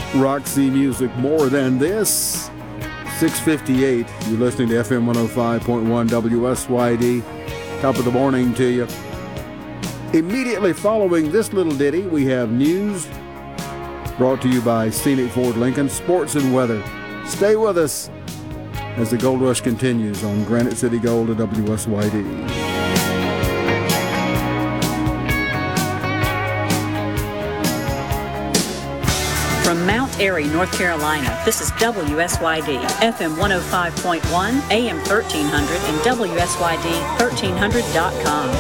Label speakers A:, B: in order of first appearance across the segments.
A: Roxy Music, More Than This. 6:58. You're listening to FM 105.1 WSYD. Top of the morning to you. Immediately following this little ditty, we have news brought to you by Scenic Ford Lincoln, sports and weather. Stay with us as the Gold Rush continues on Granite City Gold at WSYD.
B: From Mount Airy, North Carolina, this is WSYD, FM 105.1, AM 1300, and WSYD1300.com.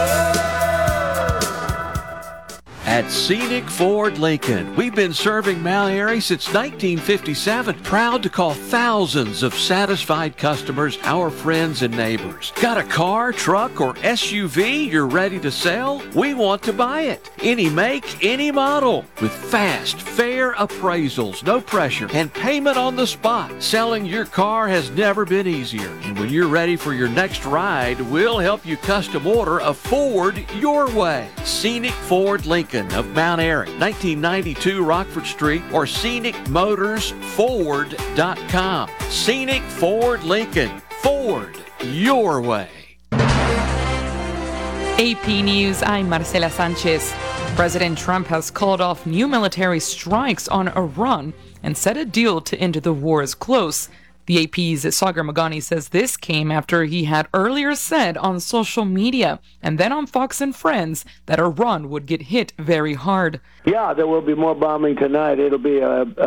C: At Scenic Ford Lincoln, we've been serving Mount Airy since 1957. Proud to call thousands of satisfied customers our friends and neighbors. Got a car, truck, or SUV you're ready to sell? We want to buy it. Any make, any model. With fast, fair appraisals, no pressure, and payment on the spot. Selling your car has never been easier. And when you're ready for your next ride, we'll help you custom order a Ford your way. Scenic Ford Lincoln of Mount Airy, 1992 Rockford Street, or scenicmotorsford.com. Scenic Ford Lincoln. Ford your way.
D: AP News, I'm Marcela Sanchez. President Trump has called off new military strikes on Iran and said a deal to end the war is close. The AP's Sagar Meghani says this came after he had earlier said on social media and then on Fox and Friends that Iran would get hit very hard.
E: Yeah, there will be more bombing tonight. It'll be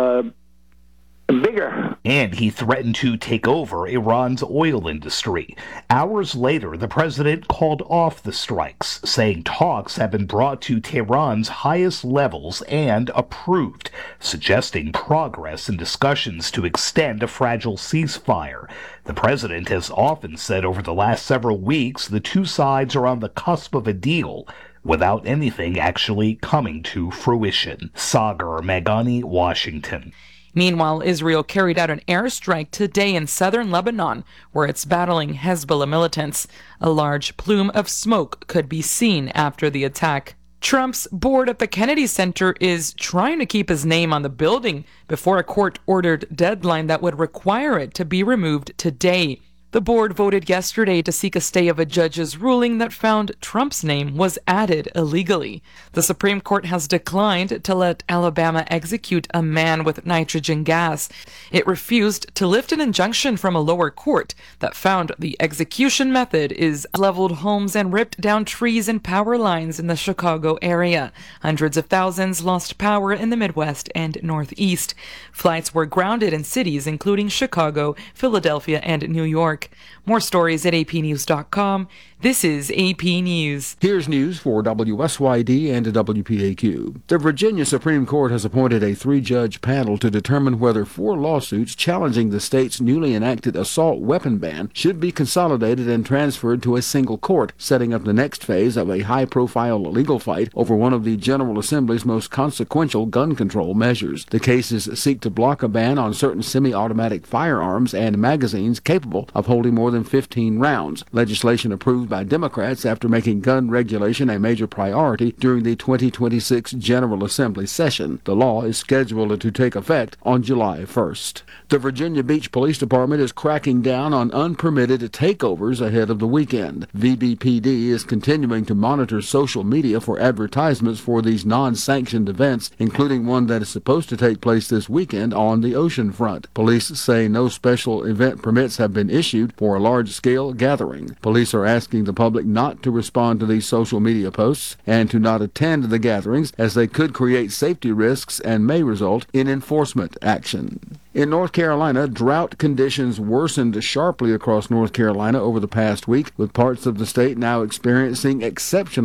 E: bigger.
F: And he threatened to take over Iran's oil industry. Hours later, the president called off the strikes, saying talks have been brought to Tehran's highest levels and approved, suggesting progress in discussions to extend a fragile ceasefire. The president has often said over the last several weeks the two sides are on the cusp of a deal, without anything actually coming to fruition. Sagar Meghani, Washington.
D: Meanwhile, Israel carried out an airstrike today in southern Lebanon, where it's battling Hezbollah militants. A large plume of smoke could be seen after the attack. Trump's board at the Kennedy Center is trying to keep his name on the building before a court-ordered deadline that would require it to be removed today. The board voted yesterday to seek a stay of a judge's ruling that found Trump's name was added illegally. The Supreme Court has declined to let Alabama execute a man with nitrogen gas. It refused to lift an injunction from a lower court that found the execution method is leveled homes and ripped down trees and power lines in the Chicago area. Hundreds of thousands lost power in the Midwest and Northeast. Flights were grounded in cities including Chicago, Philadelphia, and New York. More stories at apnews.com. This is AP News.
A: Here's news for WSYD and WPAQ. The Virginia Supreme Court has appointed a 3-judge panel to determine whether 4 lawsuits challenging the state's newly enacted assault weapon ban should be consolidated and transferred to a single court, setting up the next phase of a high-profile legal fight over one of the General Assembly's most consequential gun control measures. The cases seek to block a ban on certain semi-automatic firearms and magazines capable of holding more than 15 rounds. Legislation approved by Democrats after making gun regulation a major priority during the 2026 General Assembly session. The law is scheduled to take effect on July 1st. The Virginia Beach Police Department is cracking down on unpermitted takeovers ahead of the weekend. VBPD is continuing to monitor social media for advertisements for these non-sanctioned events, including one that is supposed to take place this weekend on the ocean front. Police say no special event permits have been issued for a large-scale gathering. Police are asking the public not to respond to these social media posts and to not attend the gatherings, as they could create safety risks and may result in enforcement action. In North Carolina, drought conditions worsened sharply across North Carolina over the past week, with parts of the state now experiencing exceptional